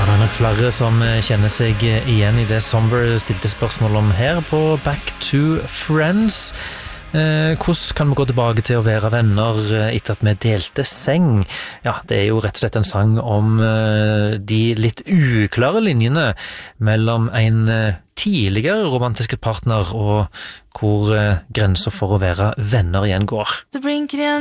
Det nok flere som kjenner seg igjen i det Somber stilte spørsmål om her på Back to Friends. Hvordan kan vi gå tilbake til å være venner etter at vi delte seng? Ja, det jo rett og slett en sang om de litt uklare linjene mellom en tidligere romantisk partner og hvor grenser for å være venner igjen går.